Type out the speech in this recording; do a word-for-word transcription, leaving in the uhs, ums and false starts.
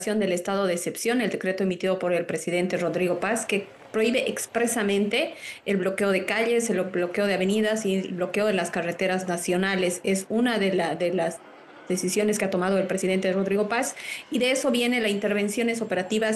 del estado de excepción, el decreto emitido por el presidente Rodrigo Paz, que prohíbe expresamente el bloqueo de calles, el bloqueo de avenidas y el bloqueo de las carreteras nacionales. Es una de, la, de las decisiones que ha tomado el presidente Rodrigo Paz y de eso viene las intervenciones operativas